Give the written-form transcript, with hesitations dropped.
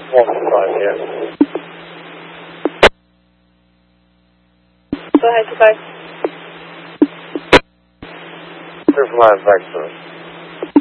115, yeah. Go ahead, goodbye. Clear for line, thanks, sir.